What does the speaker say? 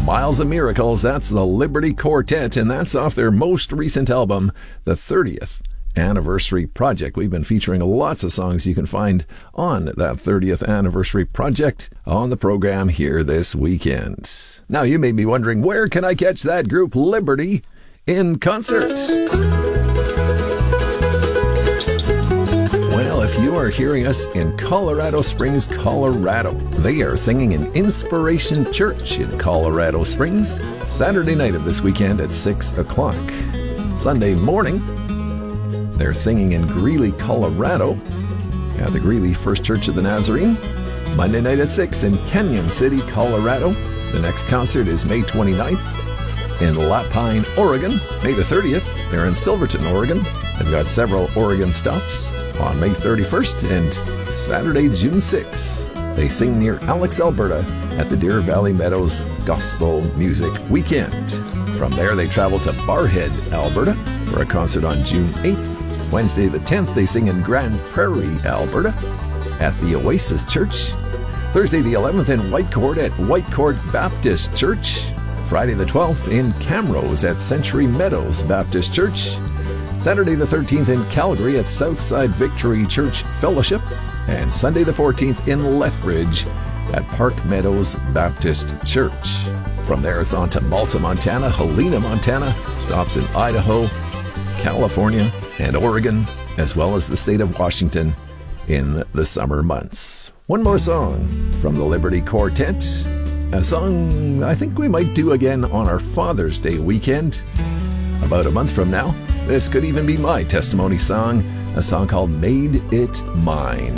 Miles of Miracles, that's the Liberty Quartet, and that's off their most recent album, the 30th Anniversary Project. We've been featuring lots of songs you can find on that 30th Anniversary Project on the program here this weekend. Now, you may be wondering, where can I catch that group Liberty in concert? Well, if you are hearing us in Colorado Springs, Colorado, they are singing in Inspiration Church in Colorado Springs, Saturday night of this weekend at 6 o'clock. Sunday morning, they're singing in Greeley, Colorado, at the Greeley First Church of the Nazarene. Monday night at 6 in Canyon City, Colorado. The next concert is May 29th in Lapine, Oregon. May the 30th, they're in Silverton, Oregon. They've got several Oregon stops on May 31st and Saturday, June 6th. They sing near Alex, Alberta at the Deer Valley Meadows Gospel Music Weekend. From there, they travel to Barhead, Alberta for a concert on June 8th. Wednesday the 10th, they sing in Grand Prairie, Alberta at the Oasis Church. Thursday the 11th in Whitecourt at Whitecourt Baptist Church. Friday the 12th in Camrose at Century Meadows Baptist Church. Saturday the 13th in Calgary at Southside Victory Church Fellowship, and Sunday the 14th in Lethbridge at Park Meadows Baptist Church. From there it's on to Malta, Montana, Helena, Montana, stops in Idaho, California, and Oregon, as well as the state of Washington in the summer months. One more song from the Liberty Quartet, a song I think we might do again on our Father's Day weekend about a month from now. This could even be my testimony song, a song called Made It Mine.